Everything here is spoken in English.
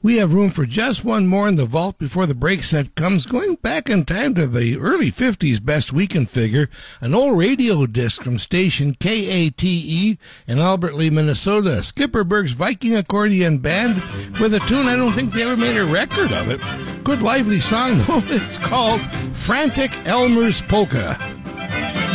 We have room for just one more in the vault before the break set comes, going back in time to the early 50s best weekend figure, an old radio disc from station KATE in Albert Lea, Minnesota. Skipperberg's Viking Accordion Band with a tune I don't think they ever made a record of it. Good lively song though. It's called Frantic Elmer's Polka.